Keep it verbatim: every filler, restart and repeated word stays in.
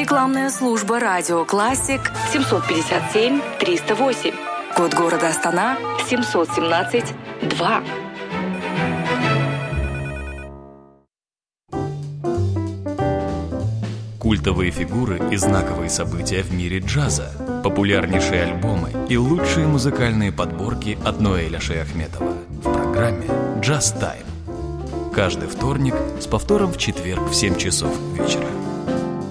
Рекламная служба «Радио Классик» семьсот пятьдесят семь триста восемь. Код города Астана семьсот семнадцать два. Культовые фигуры и знаковые события в мире джаза, популярнейшие альбомы и лучшие музыкальные подборки от Ноэля Шаяхметова в программе «Джаз Тайм». Каждый вторник с повтором в четверг в семь часов вечера.